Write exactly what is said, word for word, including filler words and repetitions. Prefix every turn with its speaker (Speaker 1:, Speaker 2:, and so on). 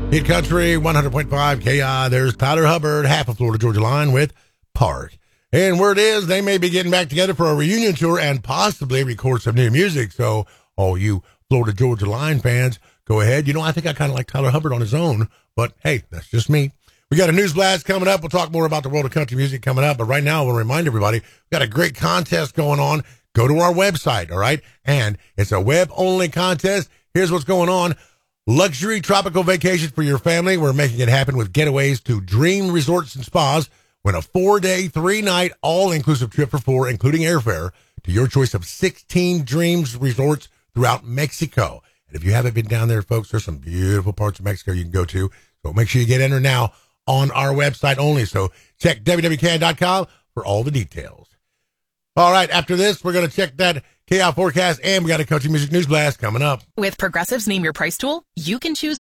Speaker 1: Hit Country one hundred point five K I. There's Tyler Hubbard, half of Florida Georgia Line with Park. And word is they may be getting back together for a reunion tour and possibly record some new music. So all you Florida Georgia Line fans, go ahead. You know, I think I kind of like Tyler Hubbard on his own, but hey, that's just me. We got a news blast coming up. We'll talk more about the world of country music coming up. But right now, we'll remind everybody, we've got a great contest going on. Go to our website, all right? And it's a web-only contest. Here's what's going on. Luxury tropical vacation for your family. We're making it happen with getaways to Dream Resorts and Spas. Win a four-day, three-night, all-inclusive trip for four, including airfare, to your choice of sixteen Dreams resorts throughout Mexico. And if you haven't been down there, folks, there's some beautiful parts of Mexico you can go to. So make sure you get entered now on our website only. So check W W K I dot com for all the details. All right, after this, we're going to check that K I forecast, and we got a country music news blast coming up.
Speaker 2: With Progressive's Name Your Price tool, you can choose